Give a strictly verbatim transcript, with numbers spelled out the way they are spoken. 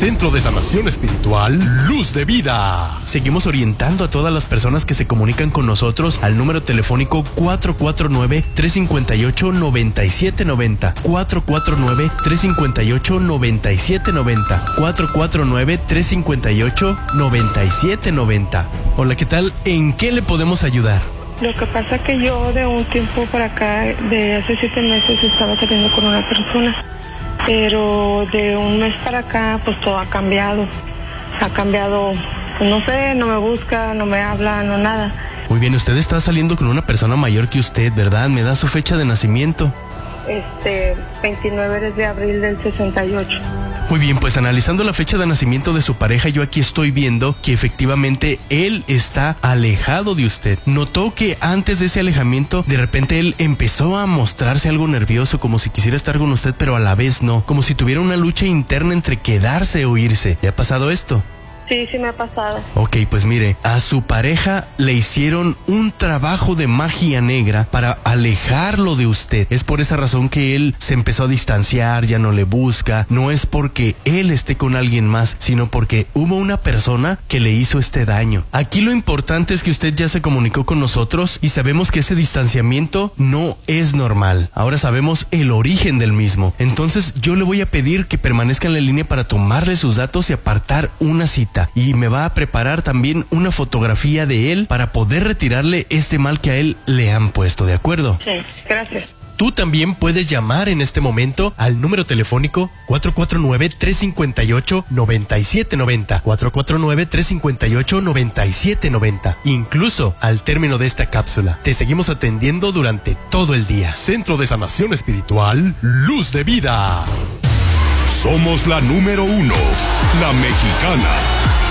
Centro de Sanación Espiritual, Luz de Vida. Seguimos orientando a todas las personas que se comunican con nosotros al número telefónico cuatro cuatro nueve, tres cinco ocho, nueve siete nueve cero. cuatro cuatro nueve, tres cinco ocho, nueve siete nueve cero. cuatro cuatro nueve, tres cinco ocho, nueve siete nueve cero. Hola, ¿qué tal? ¿En qué le podemos ayudar? Lo que pasa es que yo de un tiempo para acá, de hace siete meses, estaba saliendo con una persona, pero de un mes para acá, pues todo ha cambiado. Ha cambiado, pues no sé, no me busca, no me habla, no nada. Muy bien, usted está saliendo con una persona mayor que usted, ¿verdad? ¿Me da su fecha de nacimiento? Este, veintinueve de abril del sesenta y ocho. Muy bien, pues analizando la fecha de nacimiento de su pareja, yo aquí estoy viendo que efectivamente él está alejado de usted. Notó que antes de ese alejamiento, de repente él empezó a mostrarse algo nervioso, como si quisiera estar con usted, pero a la vez no, como si tuviera una lucha interna entre quedarse o irse. ¿Le ha pasado esto? Sí, sí me ha pasado. Ok, pues mire, a su pareja le hicieron un trabajo de magia negra para alejarlo de usted. Es por esa razón que él se empezó a distanciar, ya no le busca. No es porque él esté con alguien más, sino porque hubo una persona que le hizo este daño. Aquí lo importante es que usted ya se comunicó con nosotros y sabemos que ese distanciamiento no es normal. Ahora sabemos el origen del mismo. Entonces yo le voy a pedir que permanezca en la línea para tomarle sus datos y apartar una cita. Y me va a preparar también una fotografía de él para poder retirarle este mal que a él le han puesto, ¿de acuerdo? Sí, gracias. Tú también puedes llamar en este momento al número telefónico cuatro cuatro nueve, tres cinco ocho, nueve siete nueve cero. cuatro cuatro nueve, tres cinco ocho, nueve siete nueve cero. Incluso al término de esta cápsula, te seguimos atendiendo durante todo el día. Centro de Sanación Espiritual, Luz de Vida. Somos la número uno, la mexicana.